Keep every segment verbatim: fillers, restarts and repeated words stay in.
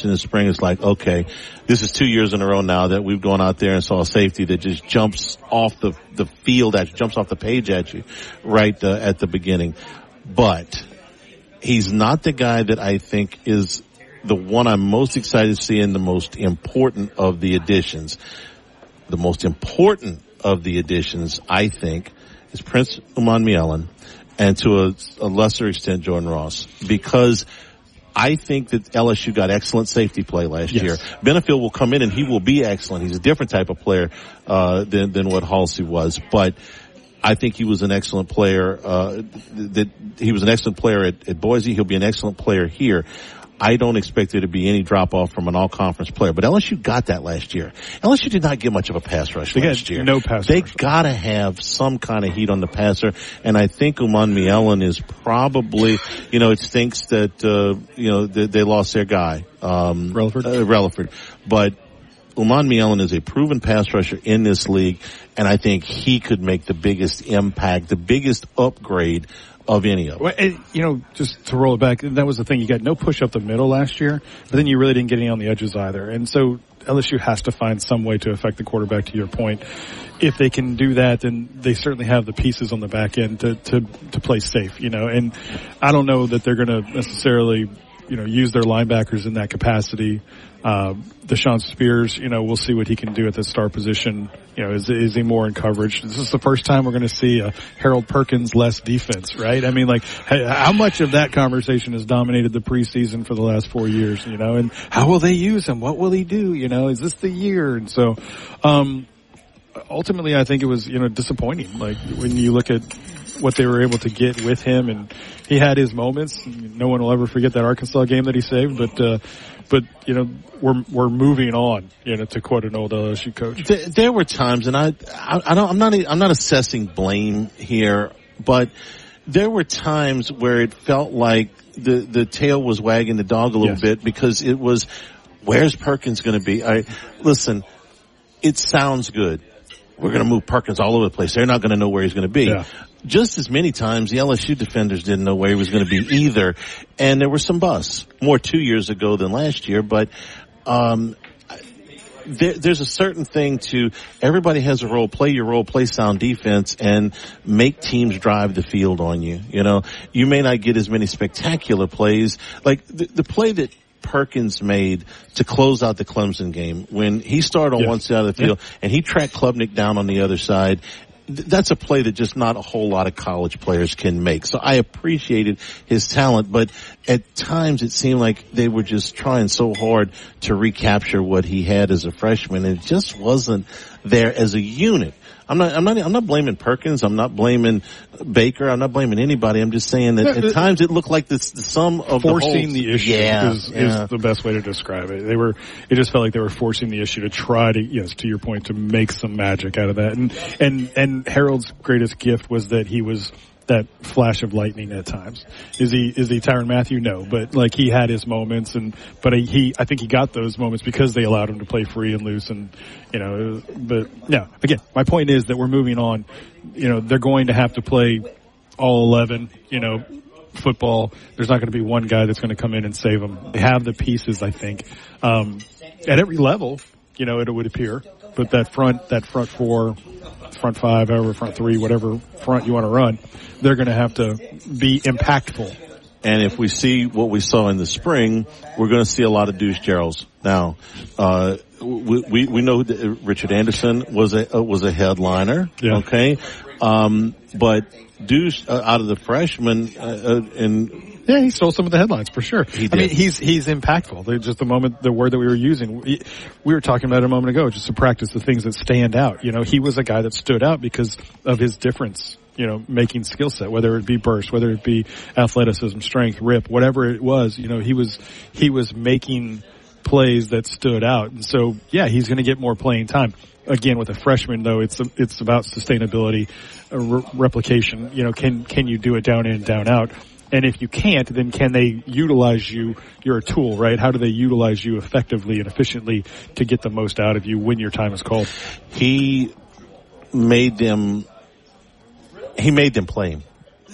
watched in the spring, it's like, okay, this is two years in a row now that we've gone out there and saw a safety that just jumps off the, the field at you, jumps off the page at you right uh, at the beginning. But he's not the guy that I think is the one I'm most excited to see in the most important of the additions. The most important of the additions, I think, is Prince Umanmielen, and to a, a lesser extent, Jordan Ross, because I think that L S U got excellent safety play last yes. year. Benefield will come in and he will be excellent. He's a different type of player uh than than what Halsey was, but I think he was an excellent player. Uh that he was an excellent player at, at Boise. He'll be an excellent player here. I don't expect there to be any drop-off from an all-conference player. But L S U got that last year. L S U did not get much of a pass rush they last year. No pass they rush. They gotta have some kind of heat on the passer. And I think Umanmielen is probably, you know, it stinks that, uh, you know, they, they lost their guy. Um, Relaford. Uh, Relaford. But Umanmielen is a proven pass rusher in this league. And I think he could make the biggest impact, the biggest upgrade of any of them. Well, and, you know, just to roll it back, that was the thing. You got no push up the middle last year, but then you really didn't get any on the edges either. And so L S U has to find some way to affect the quarterback, to your point. If they can do that, then they certainly have the pieces on the back end to, to, to play safe, you know. And I don't know that they're going to necessarily, you know, use their linebackers in that capacity. Uh, Deshaun Spears, you know, we'll see what he can do at the star position. You know, is, is he more in coverage? This is the first time we're going to see a Harold Perkins less defense, right? I mean, like, how much of that conversation has dominated the preseason for the last four years, you know, and how will they use him? What will he do? You know, is this the year? And so, um, ultimately I think it was, you know, disappointing. Like, when you look at what they were able to get with him, and he had his moments. No one will ever forget that Arkansas game that he saved, but, uh, but, you know, we're, we're moving on, you know, to quote an old L S U coach. There, there were times, and I, I, I don't, I'm not, I'm not assessing blame here, but there were times where it felt like the, the tail was wagging the dog a little yes. bit, because it was, where's Perkins going to be? I, listen, it sounds good. We're going to move Perkins all over the place. They're not going to know where he's going to be. Yeah. Just as many times, the L S U defenders didn't know where he was going to be either. And there were some busts, more two years ago than last year. But um there, there's a certain thing to, everybody has a role. Play your role, play sound defense, and make teams drive the field on you. You know, you may not get as many spectacular plays. Like the, the play that Perkins made to close out the Clemson game, when he started on yes. one side of the field yeah. and he tracked Klubnik down on the other side. That's a play that just not a whole lot of college players can make. So I appreciated his talent, but at times it seemed like they were just trying so hard to recapture what he had as a freshman. It just wasn't there as a unit. I'm not, I'm not, I'm not blaming Perkins. I'm not blaming Baker. I'm not blaming anybody. I'm just saying that at times it looked like this, the sum of the whole. Forcing the issue yeah, is, yeah. is the best way to describe it. They were, it just felt like they were forcing the issue to try to, yes, to your point, to make some magic out of that. And, and, and Harold's greatest gift was that he was that flash of lightning at times. Is he, is he Tyrann Mathieu? No, but like he had his moments, and, but he, I think he got those moments because they allowed him to play free and loose, and, you know, but yeah, again, my point is that we're moving on. You know, they're going to have to play all eleven, you know, football. There's not going to be one guy that's going to come in and save them. They have the pieces, I think, um, at every level, you know, it would appear, but that front, that front four, front five, however, front three, whatever front you want to run, they're going to have to be impactful. And if we see what we saw in the spring, we're going to see a lot of Deuce Geralds. Now, uh, we, we, we know that Richard Anderson was a, uh, was a headliner. Yeah. Okay. Um, but Deuce, uh, out of the freshmen, uh, uh, and, yeah, he stole some of the headlines for sure. He did. I mean, he's he's impactful. They're just the moment, the word that we were using, we, we were talking about it a moment ago, just to practice the things that stand out. You know, he was a guy that stood out because of his difference, you know, making skill set, whether it be burst, whether it be athleticism, strength, rip, whatever it was. You know, he was he was making plays that stood out, and so yeah, he's going to get more playing time. Again, with a freshman though, it's it's about sustainability, uh, re- replication. You know, can can you do it down in, down out? And if you can't, then can they utilize you? You're a tool, right? How do they utilize you effectively and efficiently to get the most out of you when your time is called? He made them, he made them play him.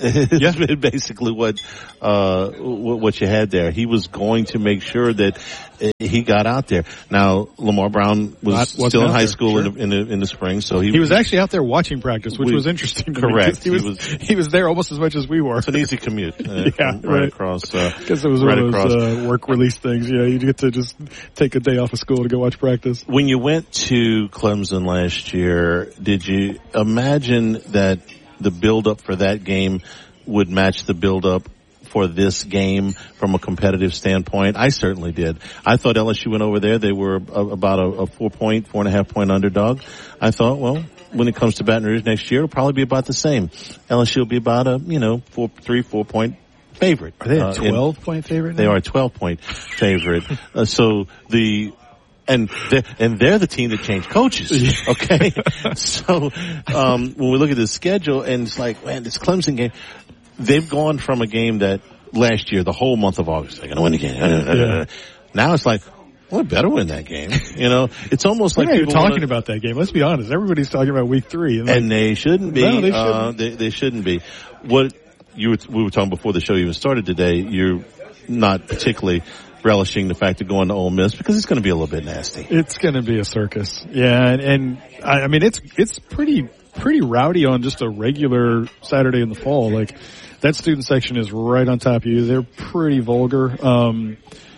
It's yeah. basically what, uh, what you had there. He was going to make sure that he got out there. Now, Lamar Brown was Not, still in high there. school sure. in, the, in, the, in the spring, so he, he was actually out there watching practice, which we, was interesting. Correct. He was, he was he was there almost as much as we were. It's an easy commute. Uh, yeah, right, right across. Because uh, it was right one of those uh, work release things. You know, you get to just take a day off of school to go watch practice. When you went to Clemson last year, did you imagine that the build-up for that game would match the build-up for this game from a competitive standpoint? I certainly did. I thought L S U went over there. They were a, about a, a four-point, four-and-a-half-point underdog. I thought, well, when it comes to Baton Rouge next year, it'll probably be about the same. L S U will be about a, you know, four, three, four-point favorite. Are they a twelve-point uh, favorite now? They are a twelve-point favorite. uh, so the... And they're, and they're the team that changed coaches, okay? So, um, when we look at the schedule and it's like, man, this Clemson game, they've gone from a game that last year, the whole month of August, they're going to win the game. Yeah. Now it's like, well, we better win that game. You know, it's almost We're like people talking wanna, about that game. Let's be honest. Everybody's talking about week three. And, like, and they shouldn't be. No, they shouldn't. Uh, they, they shouldn't be. What you were, we were talking before the show even started today, you're not particularly relishing the fact of going to Ole Miss because it's going to be a little bit nasty. It's going to be a circus. Yeah, and, and I, I mean, it's it's pretty pretty rowdy on just a regular Saturday in the fall. Like, that student section is right on top of you. They're pretty vulgar. Um,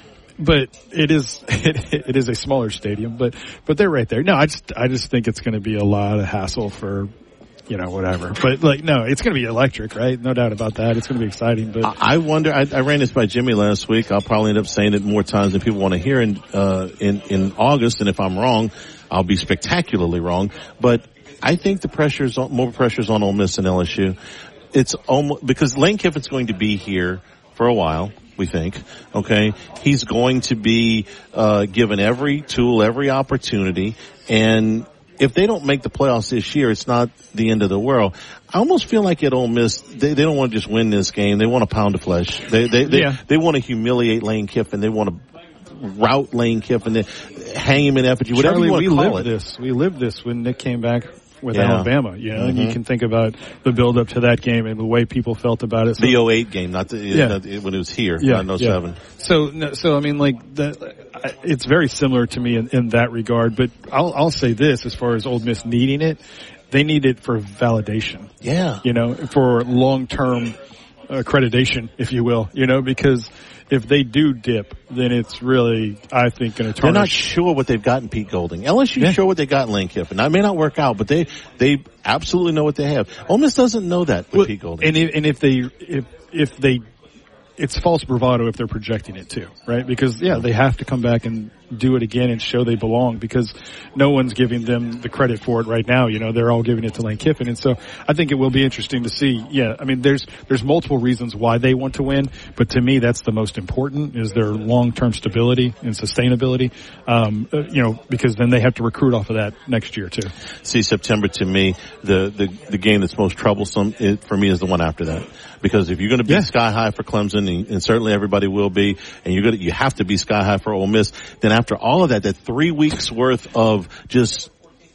but it is it, it is a smaller stadium, but but they're right there. No, I just I just think it's going to be a lot of hassle for, you know, whatever. But, like, no, it's going to be electric, right? No doubt about that. It's going to be exciting. But I wonder, I, I ran this by Jimmy last week. I'll probably end up saying it more times than people want to hear in, uh, in, in August. And if I'm wrong, I'll be spectacularly wrong. But I think the pressure's on, more pressure's on Ole Miss and L S U. It's almost, because Lane Kiffin's going to be here for a while, we think, okay? He's going to be, uh, given every tool, every opportunity, and if they don't make the playoffs this year, it's not the end of the world. I almost feel like at Ole Miss, they, they don't want to just win this game. They want to pound the flesh. They, they, they, yeah. they want to humiliate Lane Kiffin. They want to rout Lane Kiffin, they hang him in effigy, whatever Charlie, you want to call call it. We lived this. We lived this when Nick came back with yeah. Alabama, you know, mm-hmm. and you can think about the build up to that game and the way people felt about it. So, the oh eight game, not the, yeah. not the, when it was here, yeah. not oh seven. Yeah. So, so I mean, like, the, it's very similar to me in, in that regard, but I'll, I'll say this as far as Ole Miss needing it, they need it for validation. Yeah. You know, for long-term accreditation, if you will, you know, because if they do dip, then it's really, I think, going to tarnish. They're not sure what they've got in Pete Golding. L S U yeah. sure what they got in Lane Kiffin. Now, it may not work out, but they they absolutely know what they have. Ole Miss doesn't know that with well, Pete Golding. And if, and if they if if they, it's false bravado if they're projecting it too, right? Because yeah, they have to come back and do it again and show they belong, because no one's giving them the credit for it right now. You know, they're all giving it to Lane Kiffin. And so I think it will be interesting to see. Yeah, I mean, there's, there's multiple reasons why they want to win, but to me, that's the most important, is their long-term stability and sustainability. Um, uh, you know, because then they have to recruit off of that next year too. See, September to me, the, the, the game that's most troublesome it, for me is the one after that. Because if you're going to be yeah. sky high for Clemson, and, and certainly everybody will be, and you're going to, you have to be sky high for Ole Miss, then after all of that, that three weeks worth of just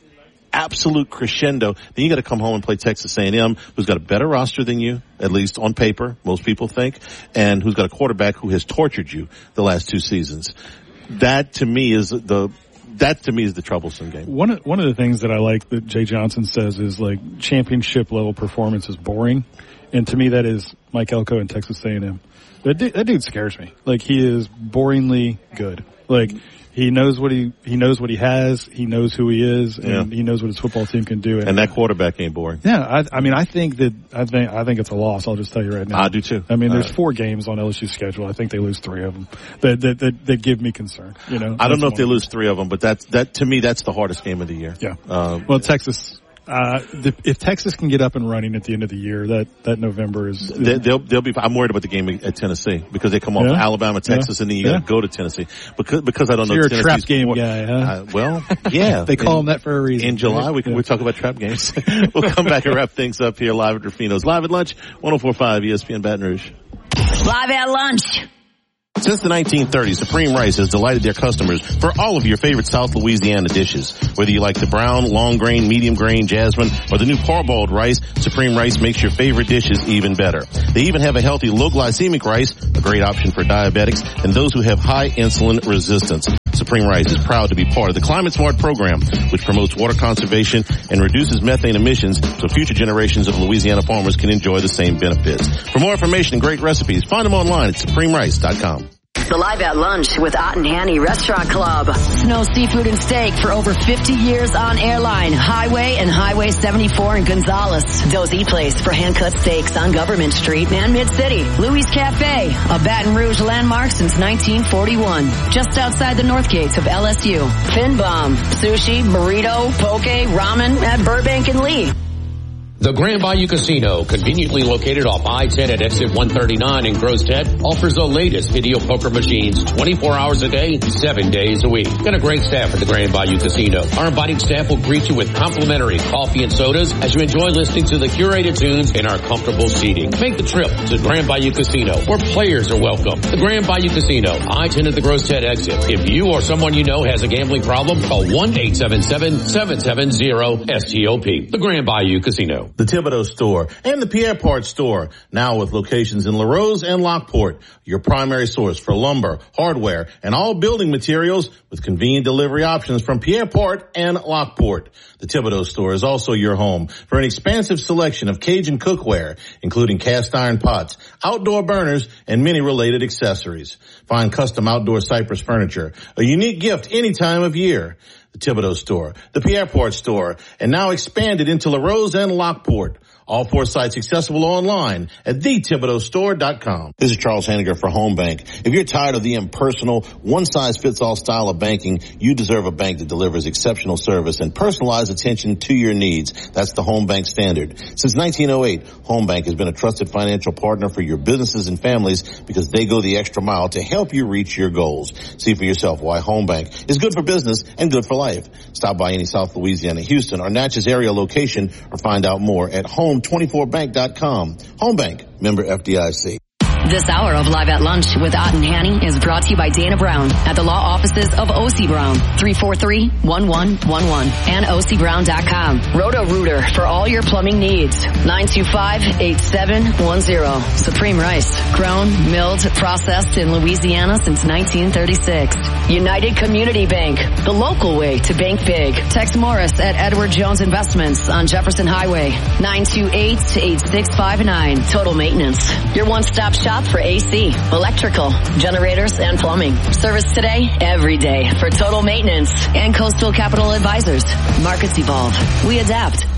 absolute crescendo, then you got to come home and play Texas A and M, who's got a better roster than you, at least on paper, most people think, and who's got a quarterback who has tortured you the last two seasons. That to me is the That to me is the troublesome game. One of, one of the things that I like that Jay Johnson says is, like, championship level performance is boring. And to me, that is Mike Elko and Texas A and M. That dude, that dude scares me. Like, he is boringly good. Like, he knows what he, he knows what he has. He knows who he is, and yeah. he knows what his football team can do. And, and that quarterback ain't boring. Yeah, I, I mean, I think that, I think, I think it's a loss. I'll just tell you right now. I do too. I mean, All there's right. four games on L S U's schedule. I think they lose three of them. That, that, that, that give me concern, you know. I don't know if they lose three of them, but that's, that, to me, that's the hardest game of the year. Yeah. Um, well, Texas, Uh, the, if Texas can get up and running at the end of the year, that, that November is, is they, they'll, they'll be, I'm worried about the game at Tennessee, because they come off yeah. Alabama, Texas, yeah. and then you yeah. gotta go to Tennessee. Because, because I don't so know you're Tennessee's a trap game more, guy, huh? Uh, well, yeah. they call in, them that for a reason. In July, right? we can, yeah. we'll talk about trap games. We'll come back and wrap things up here live at Rufino's. Live at lunch, one oh four point five E S P N Baton Rouge. Live at lunch. Since the nineteen thirties, Supreme Rice has delighted their customers for all of your favorite South Louisiana dishes. Whether you like the brown, long grain, medium grain, jasmine, or the new parboiled rice, Supreme Rice makes your favorite dishes even better. They even have a healthy low glycemic rice, a great option for diabetics and those who have high insulin resistance. Supreme Rice is proud to be part of the Climate Smart program, which promotes water conservation and reduces methane emissions so future generations of Louisiana farmers can enjoy the same benefits. For more information and great recipes, find them online at supreme rice dot com. The Live at Lunch with Ott and Hanny Restaurant Club. Snow Seafood and Steak for over fifty years on Airline, Highway, and Highway seventy-four in Gonzales. Dozy Place for hand-cut steaks on Government Street and Mid-City. Louis Cafe, a Baton Rouge landmark since nineteen forty-one. Just outside the north gates of L S U. Fin Bomb, sushi, burrito, poke, ramen at Burbank and Lee. The Grand Bayou Casino, conveniently located off I ten at exit one thirty-nine in Gross Head, offers the latest video poker machines twenty-four hours a day, seven days a week. Got a great staff at the Grand Bayou Casino. Our inviting staff will greet you with complimentary coffee and sodas as you enjoy listening to the curated tunes in our comfortable seating. Make the trip to Grand Bayou Casino, where players are welcome. The Grand Bayou Casino, I ten at the Gross Head exit. If you or someone you know has a gambling problem, call one eight seven seven, seven seven zero, S T O P. The Grand Bayou Casino. The Thibodeau Store and the Pierre Part Store, now with locations in LaRose and Lockport, your primary source for lumber, hardware, and all building materials with convenient delivery options from Pierre Part and Lockport. The Thibodeau Store is also your home for an expansive selection of Cajun cookware, including cast iron pots, outdoor burners, and many related accessories. Find custom outdoor cypress furniture, a unique gift any time of year. The Thibodeau Store, the Pierre Part Store, and now expanded into LaRose and Lockport. All four sites accessible online at the thibodeau store dot com. This is Charles Hanniger for Home Bank. If you're tired of the impersonal, one-size-fits-all style of banking, you deserve a bank that delivers exceptional service and personalized attention to your needs. That's the Home Bank standard. Since nineteen oh eight, Home Bank has been a trusted financial partner for your businesses and families because they go the extra mile to help you reach your goals. See for yourself why Home Bank is good for business and good for life. Stop by any South Louisiana, Houston, or Natchez area location or find out more at home twenty-four bank dot com. Home Bank, member F D I C. This hour of Live at Lunch with Ott and Hanny is brought to you by Dana Brown at the law offices of O C Brown, three four three, one one one one, and O C Brown dot com. Roto-Rooter for all your plumbing needs, nine two five, eight seven one zero. Supreme Rice, grown, milled, processed in Louisiana since nineteen thirty-six. United Community Bank, the local way to bank big. Tex Morris at Edward Jones Investments on Jefferson Highway, nine two eight, eight six five nine. Total Maintenance, your one-stop shop for A C, electrical, generators, and plumbing. Service today, every day for Total Maintenance and Coastal Capital Advisors. Markets evolve. We adapt.